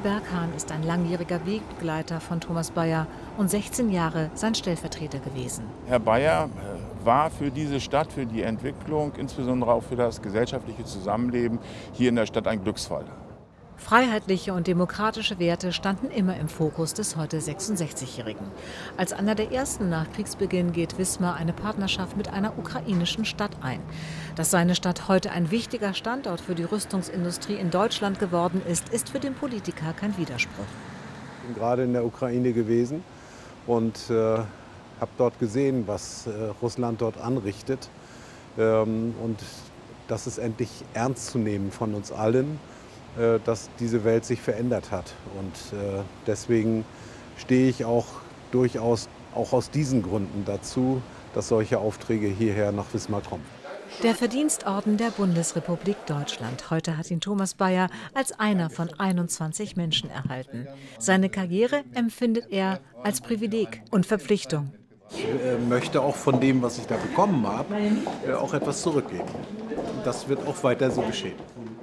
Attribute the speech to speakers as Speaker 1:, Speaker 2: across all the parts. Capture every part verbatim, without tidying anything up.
Speaker 1: Berghahn ist ein langjähriger Wegbegleiter von Thomas Bayer und sechzehn Jahre sein Stellvertreter gewesen.
Speaker 2: Herr Bayer war für diese Stadt, für die Entwicklung, insbesondere auch für das gesellschaftliche Zusammenleben hier in der Stadt ein Glücksfall.
Speaker 1: Freiheitliche und demokratische Werte standen immer im Fokus des heute sechsundsechzigjährigen. Als einer der ersten nach Kriegsbeginn geht Wismar eine Partnerschaft mit einer ukrainischen Stadt ein. Dass seine Stadt heute ein wichtiger Standort für die Rüstungsindustrie in Deutschland geworden ist, ist für den Politiker kein Widerspruch.
Speaker 3: Ich bin gerade in der Ukraine gewesen und äh, habe dort gesehen, was äh, Russland dort anrichtet. Ähm, und das ist endlich ernst zu nehmen von uns allen, dass diese Welt sich verändert hat. Und äh, deswegen stehe ich auch durchaus auch aus diesen Gründen dazu, dass solche Aufträge hierher nach Wismar kommen.
Speaker 1: Der Verdienstorden der Bundesrepublik Deutschland. Heute hat ihn Thomas Bayer als einer von einundzwanzig Menschen erhalten. Seine Karriere empfindet er als Privileg und Verpflichtung.
Speaker 3: Ich äh, möchte auch von dem, was ich da bekommen habe, äh, auch etwas zurückgeben. Und das wird auch weiter so geschehen.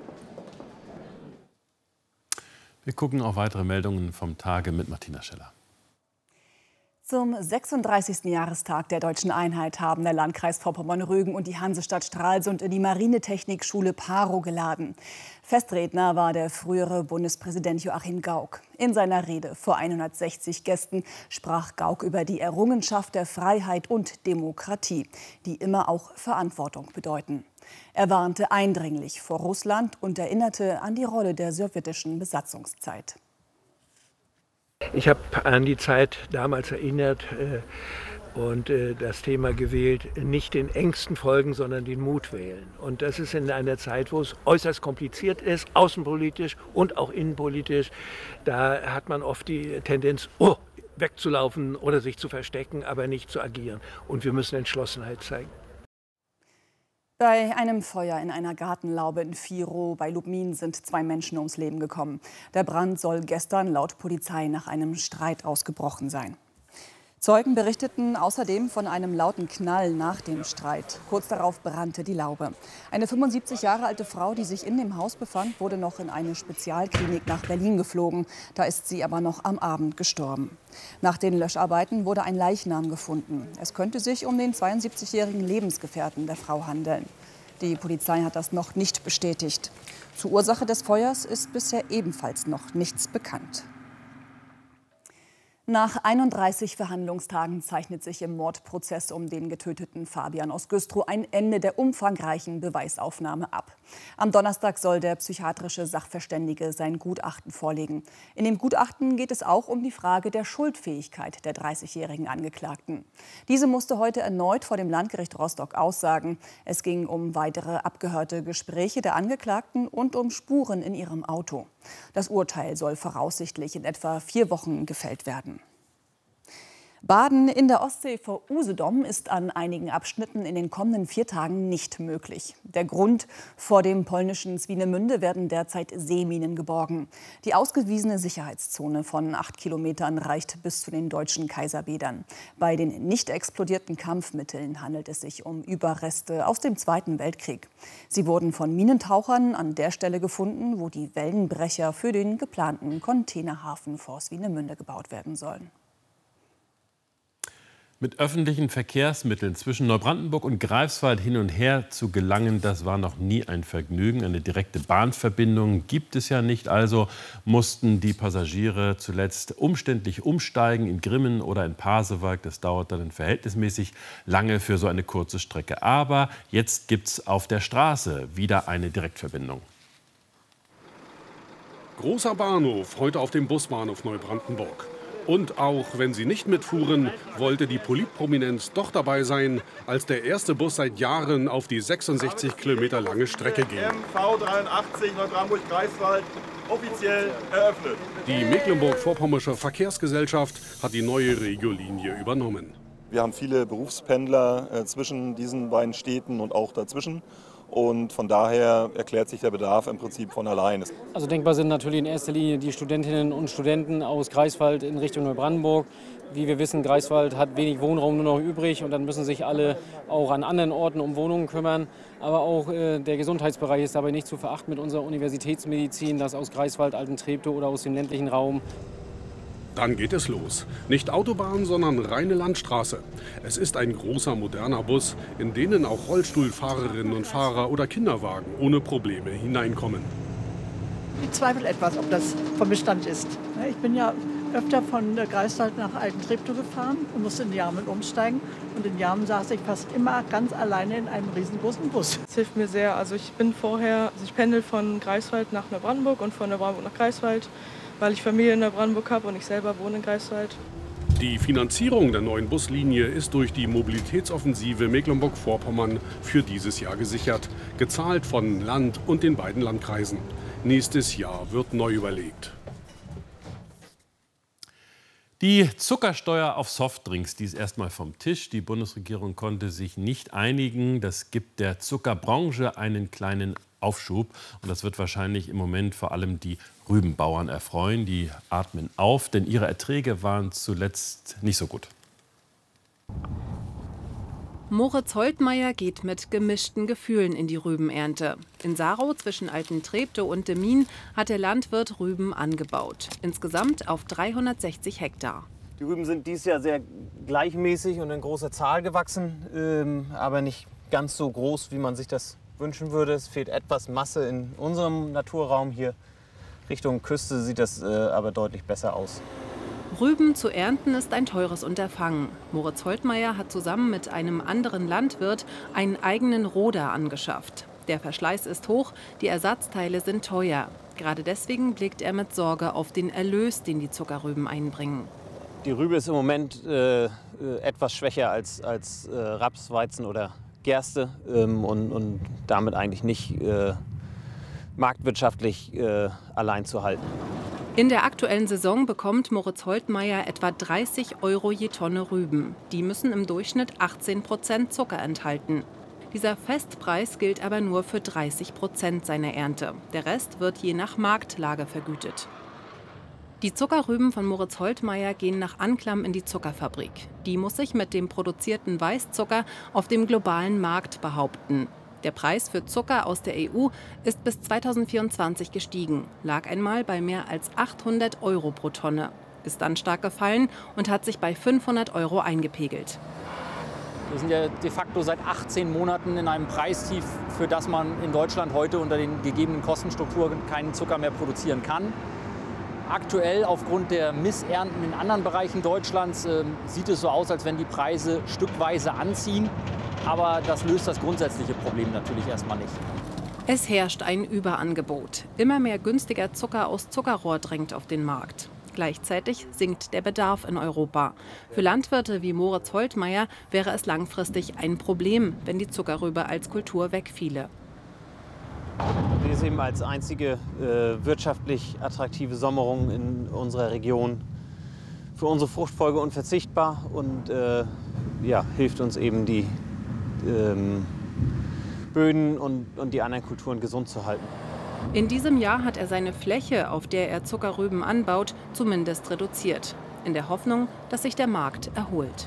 Speaker 4: Wir gucken auf weitere Meldungen vom Tage mit Martina Scheller.
Speaker 5: Zum sechsunddreißigsten Jahrestag der Deutschen Einheit haben der Landkreis Vorpommern-Rügen und die Hansestadt Stralsund in die Marinetechnikschule Parow geladen. Festredner war der frühere Bundespräsident Joachim Gauck. In seiner Rede vor hundertsechzig Gästen sprach Gauck über die Errungenschaft der Freiheit und Demokratie, die immer auch Verantwortung bedeuten. Er warnte eindringlich vor Russland und erinnerte an die Rolle der sowjetischen Besatzungszeit.
Speaker 6: Ich habe an die Zeit damals erinnert äh, und äh, das Thema gewählt, nicht den Ängsten folgen, sondern den Mut wählen. Und das ist in einer Zeit, wo es äußerst kompliziert ist, außenpolitisch und auch innenpolitisch. Da hat man oft die Tendenz, oh, wegzulaufen oder sich zu verstecken, aber nicht zu agieren. Und wir müssen Entschlossenheit zeigen.
Speaker 5: Bei einem Feuer in einer Gartenlaube in Virow bei Lubmin sind zwei Menschen ums Leben gekommen. Der Brand soll gestern laut Polizei nach einem Streit ausgebrochen sein. Zeugen berichteten außerdem von einem lauten Knall nach dem Streit. Kurz darauf brannte die Laube. Eine fünfundsiebzig Jahre alte Frau, die sich in dem Haus befand, wurde noch in eine Spezialklinik nach Berlin geflogen. Da ist sie aber noch am Abend gestorben. Nach den Löscharbeiten wurde ein Leichnam gefunden. Es könnte sich um den zweiundsiebzigjährigen Lebensgefährten der Frau handeln. Die Polizei hat das noch nicht bestätigt. Zur Ursache des Feuers ist bisher ebenfalls noch nichts bekannt. Nach einunddreißig Verhandlungstagen zeichnet sich im Mordprozess um den getöteten Fabian aus Güstrow ein Ende der umfangreichen Beweisaufnahme ab. Am Donnerstag soll der psychiatrische Sachverständige sein Gutachten vorlegen. In dem Gutachten geht es auch um die Frage der Schuldfähigkeit der dreißigjährigen Angeklagten. Diese musste heute erneut vor dem Landgericht Rostock aussagen. Es ging um weitere abgehörte Gespräche der Angeklagten und um Spuren in ihrem Auto. Das Urteil soll voraussichtlich in etwa vier Wochen gefällt werden. Baden in der Ostsee vor Usedom ist an einigen Abschnitten in den kommenden vier Tagen nicht möglich. Der Grund: vor dem polnischen Swinemünde werden derzeit Seeminen geborgen. Die ausgewiesene Sicherheitszone von acht Kilometern reicht bis zu den deutschen Kaiserbädern. Bei den nicht explodierten Kampfmitteln handelt es sich um Überreste aus dem Zweiten Weltkrieg. Sie wurden von Minentauchern an der Stelle gefunden, wo die Wellenbrecher für den geplanten Containerhafen vor Swinemünde gebaut werden sollen.
Speaker 4: Mit öffentlichen Verkehrsmitteln zwischen Neubrandenburg und Greifswald hin und her zu gelangen, das war noch nie ein Vergnügen. Eine direkte Bahnverbindung gibt es ja nicht. Also mussten die Passagiere zuletzt umständlich umsteigen in Grimmen oder in Pasewalk. Das dauert dann verhältnismäßig lange für so eine kurze Strecke. Aber jetzt gibt es auf der Straße wieder eine Direktverbindung.
Speaker 7: Großer Bahnhof, heute auf dem Busbahnhof Neubrandenburg. Und auch wenn sie nicht mitfuhren, wollte die Politprominenz doch dabei sein, als der erste Bus seit Jahren auf die sechsundsechzig Kilometer lange Strecke ging.
Speaker 8: M V dreiundachtzig Neubrandenburg-Greifswald offiziell eröffnet.
Speaker 7: Die Mecklenburg-Vorpommersche Verkehrsgesellschaft hat die neue Regiolinie übernommen.
Speaker 8: Wir haben viele Berufspendler äh, zwischen diesen beiden Städten und auch dazwischen. Und von daher erklärt sich der Bedarf im Prinzip von allein.
Speaker 9: Also denkbar sind natürlich in erster Linie die Studentinnen und Studenten aus Greifswald in Richtung Neubrandenburg. Wie wir wissen, Greifswald hat wenig Wohnraum nur noch übrig und dann müssen sich alle auch an anderen Orten um Wohnungen kümmern. Aber auch äh, der Gesundheitsbereich ist dabei nicht zu verachten mit unserer Universitätsmedizin, das aus Greifswald, Altentreptow oder aus dem ländlichen Raum.
Speaker 7: Dann geht es los. Nicht Autobahn, sondern reine Landstraße. Es ist ein großer, moderner Bus, in denen auch Rollstuhlfahrerinnen und Fahrer oder Kinderwagen ohne Probleme hineinkommen.
Speaker 10: Ich zweifle etwas, ob das vom Bestand ist. Ich bin ja öfter von Greifswald nach Altentreptow gefahren und musste in Jarmen umsteigen. Und in Jarmen saß ich fast immer ganz alleine in einem riesengroßen Bus.
Speaker 11: Das hilft mir sehr. Also ich bin vorher, also ich pendel von Greifswald nach Neubrandenburg und von Neubrandenburg nach Greifswald, weil ich Familie in Neubrandenburg habe und ich selber wohne in Greifswald.
Speaker 7: Die Finanzierung der neuen Buslinie ist durch die Mobilitätsoffensive Mecklenburg-Vorpommern für dieses Jahr gesichert, gezahlt von Land und den beiden Landkreisen. Nächstes Jahr wird neu überlegt.
Speaker 4: Die Zuckersteuer auf Softdrinks, die ist erstmal vom Tisch. Die Bundesregierung konnte sich nicht einigen. Das gibt der Zuckerbranche einen kleinen Aufschub. Und das wird wahrscheinlich im Moment vor allem die Rübenbauern erfreuen. Die atmen auf, denn ihre Erträge waren zuletzt nicht so gut.
Speaker 12: Moritz Holtmeier geht mit gemischten Gefühlen in die Rübenernte. In Sarow zwischen Altentreptow und Demmin hat der Landwirt Rüben angebaut. Insgesamt auf dreihundertsechzig Hektar.
Speaker 13: Die Rüben sind dieses Jahr sehr gleichmäßig und in großer Zahl gewachsen, ähm, aber nicht ganz so groß, wie man sich das wünschen würde. Es fehlt etwas Masse in unserem Naturraum hier. Richtung Küste sieht das äh, aber deutlich besser aus.
Speaker 12: Rüben zu ernten ist ein teures Unterfangen. Moritz Holtmeier hat zusammen mit einem anderen Landwirt einen eigenen Roder angeschafft. Der Verschleiß ist hoch, die Ersatzteile sind teuer. Gerade deswegen blickt er mit Sorge auf den Erlös, den die Zuckerrüben einbringen.
Speaker 13: Die Rübe ist im Moment äh, etwas schwächer als, als äh, Raps, Weizen oder Gerste ähm, und, und damit eigentlich nicht äh, marktwirtschaftlich äh, allein zu halten.
Speaker 12: In der aktuellen Saison bekommt Moritz Holtmeier etwa dreißig Euro je Tonne Rüben. Die müssen im Durchschnitt achtzehn Prozent Zucker enthalten. Dieser Festpreis gilt aber nur für dreißig Prozent seiner Ernte. Der Rest wird je nach Marktlage vergütet. Die Zuckerrüben von Moritz Holtmeier gehen nach Anklam in die Zuckerfabrik. Die muss sich mit dem produzierten Weißzucker auf dem globalen Markt behaupten. Der Preis für Zucker aus der E U ist bis zweitausendvierundzwanzig gestiegen, lag einmal bei mehr als achthundert Euro pro Tonne, ist dann stark gefallen und hat sich bei fünfhundert Euro eingepegelt.
Speaker 14: Wir sind ja de facto seit achtzehn Monaten in einem Preistief, für das man in Deutschland heute unter den gegebenen Kostenstrukturen keinen Zucker mehr produzieren kann. Aktuell aufgrund der Missernten in anderen Bereichen Deutschlands äh, sieht es so aus, als wenn die Preise stückweise anziehen. Aber das löst das grundsätzliche Problem natürlich erstmal nicht.
Speaker 12: Es herrscht ein Überangebot. Immer mehr günstiger Zucker aus Zuckerrohr drängt auf den Markt. Gleichzeitig sinkt der Bedarf in Europa. Für Landwirte wie Moritz Holtmeier wäre es langfristig ein Problem, wenn die Zuckerrübe als Kultur wegfiele.
Speaker 13: Die ist eben als einzige äh, wirtschaftlich attraktive Sommerung in unserer Region für unsere Fruchtfolge unverzichtbar und äh, ja, hilft uns eben, die ähm, Böden und, und die anderen Kulturen gesund zu halten.
Speaker 12: In diesem Jahr hat er seine Fläche, auf der er Zuckerrüben anbaut, zumindest reduziert. In der Hoffnung, dass sich der Markt erholt.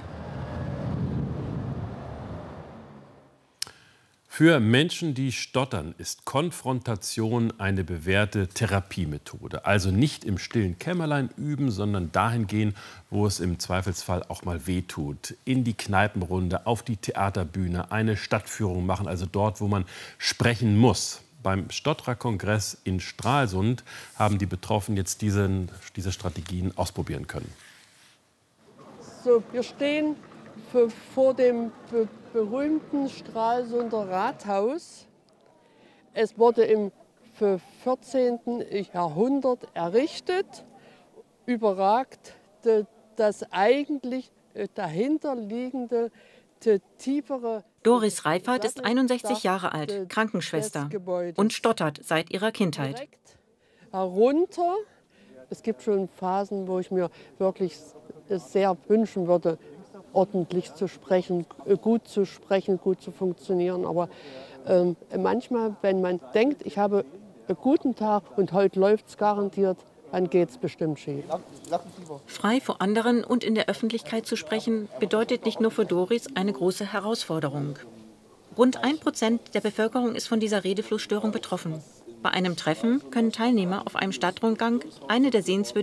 Speaker 4: Für Menschen, die stottern, ist Konfrontation eine bewährte Therapiemethode. Also nicht im stillen Kämmerlein üben, sondern dahin gehen, wo es im Zweifelsfall auch mal wehtut. In die Kneipenrunde, auf die Theaterbühne, eine Stadtführung machen, also dort, wo man sprechen muss. Beim Stotterer-Kongress in Stralsund haben die Betroffenen jetzt diesen, diese Strategien ausprobieren können.
Speaker 15: So, wir stehen für, vor dem be berühmten Stralsunder Rathaus. Es wurde im vierzehnten Jahrhundert errichtet, überragt das eigentlich dahinterliegende tiefere.
Speaker 16: Doris Reifert ist einundsechzig Jahre alt, Krankenschwester und stottert seit ihrer Kindheit.
Speaker 15: Herunter. Es gibt schon Phasen, wo ich mir wirklich sehr wünschen würde, ordentlich zu sprechen, gut zu sprechen, gut zu funktionieren. Aber ähm, manchmal, wenn man denkt, ich habe einen guten Tag und heute läuft es garantiert, dann geht es bestimmt schief.
Speaker 16: Frei vor anderen und in der Öffentlichkeit zu sprechen, bedeutet nicht nur für Doris eine große Herausforderung. Rund ein Prozent der Bevölkerung ist von dieser Redeflussstörung betroffen. Bei einem Treffen können Teilnehmer auf einem Stadtrundgang eine der Sehenswürdigkeiten